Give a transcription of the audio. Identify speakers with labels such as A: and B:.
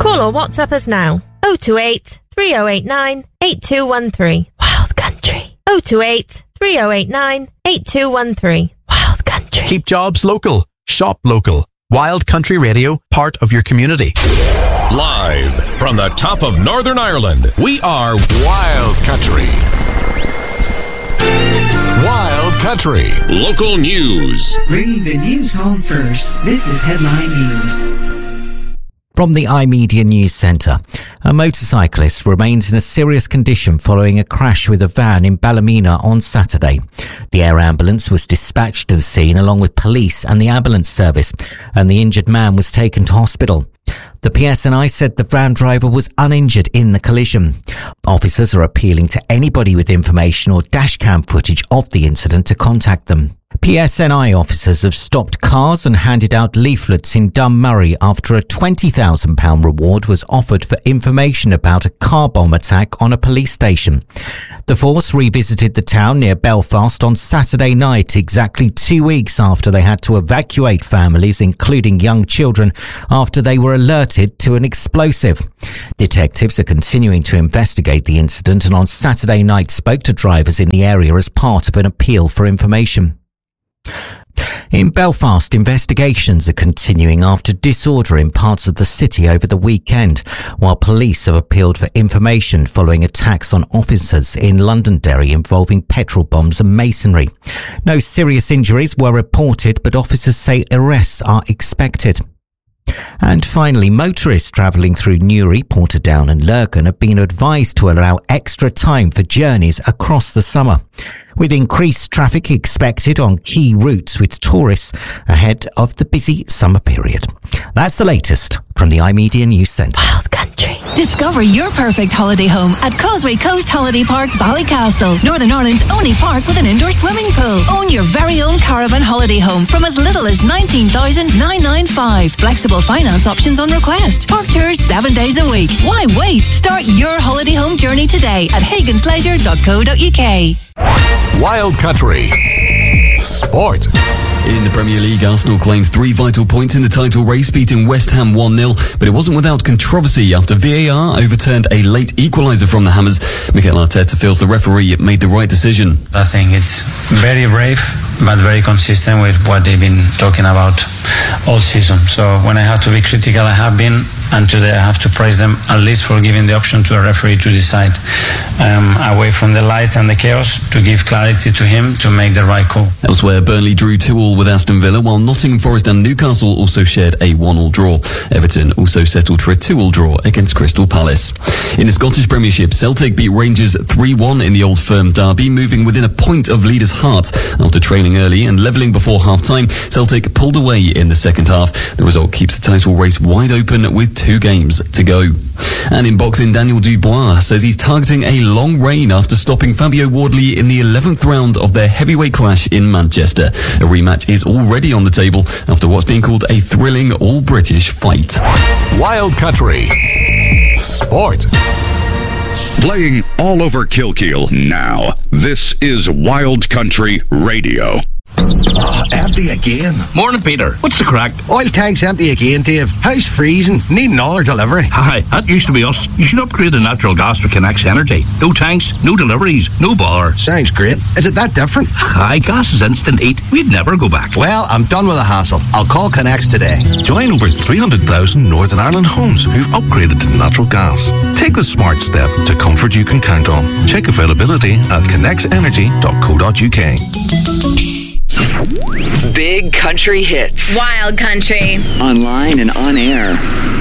A: Call or WhatsApp us now. 028 3089 8213. Wild Country. 028 3089 8213. Wild Country.
B: Keep jobs local. Shop local. Wild Country Radio, part of your community.
C: Live from the top of Northern Ireland, we are Wild Country. Wild Country. Local news.
D: Bringing the news home first. This is Headline News.
E: From the iMedia News Centre, a motorcyclist remains in a serious condition following a crash with a van in Ballymena on Saturday. The air ambulance was dispatched to the scene along with police and the ambulance service, and the injured man was taken to hospital. The PSNI said the van driver was uninjured in the collision. Officers are appealing to anybody with information or dashcam footage of the incident to contact them. PSNI officers have stopped cars and handed out leaflets in Dunmurry after a £20,000 reward was offered for information about a car bomb attack on a police station. The force revisited the town near Belfast on Saturday night, exactly 2 weeks after they had to evacuate families, including young children, after they were alerted to an explosive. Detectives are continuing to investigate the incident and on Saturday night spoke to drivers in the area as part of an appeal for information. In Belfast, investigations are continuing after disorder in parts of the city over the weekend, while police have appealed for information following attacks on officers in Londonderry involving petrol bombs and masonry. No serious injuries were reported, but officers say arrests are expected. And finally, motorists travelling through Newry, Portadown and Lurgan have been advised to allow extra time for journeys across the summer, with increased traffic expected on key routes with tourists ahead of the busy summer period. That's the latest from the iMedia News Centre.
A: Wild Country.
F: Discover your perfect holiday home at Causeway Coast Holiday Park, Ballycastle, Northern Ireland's only park with an indoor swimming pool. Own your very own caravan holiday home from as little as $19,995. Flexible finance options on request. Park tours 7 days a week. Why wait? Start your holiday home journey today at hagensleisure.co.uk.
C: Wild Country. Sport.
G: In the Premier League, Arsenal claimed 3 vital points in the title race, beating West Ham 1-0, but it wasn't without controversy after VAR overturned a late equaliser from the Hammers. Mikel Arteta feels the referee made the right decision.
H: I think it's very brave, but very consistent with what they've been talking about all season. So when I have to be critical, I have been, and today I have to praise them at least for giving the option to a referee to decide away from the lights and the chaos, to give clarity to him to make the right call.
G: Elsewhere, Burnley drew 2-2 with Aston Villa, while Nottingham Forest and Newcastle also shared a 1-1 draw. Everton also settled for a 2-2 draw against Crystal Palace. In the Scottish Premiership, Celtic beat Rangers 3-1 in the Old Firm derby, moving within a point of leaders' Hearts. After trailing early and levelling before half-time, Celtic pulled away in the second half. The result keeps the title race wide open with 2 games to go. And in boxing, Daniel Dubois says he's targeting a long reign after stopping Fabio Wardley in the 11th round of their heavyweight clash in Manchester. A rematch is already on the table after what's being called a thrilling all-British fight.
C: Wild Country. Sport.
I: Playing all over Kilkeel now. This is Wild Country Radio.
J: Empty again.
K: Morning, Peter. What's the crack?
J: Oil tank's empty again, Dave. House freezing. Need another delivery.
K: Hi, that used to be us. You should upgrade to natural gas for Connex Energy. No tanks, no deliveries, no bother.
J: Sounds great. Is it that different?
K: Hi, gas is instant heat. We'd never go back.
J: Well, I'm done with the hassle. I'll call Connex today.
L: Join over 300,000 Northern Ireland homes who've upgraded to natural gas. Take the smart step to comfort you can count on. Check availability at connexenergy.co.uk.
M: Big country hits.
N: Wild Country.
M: Online and on air.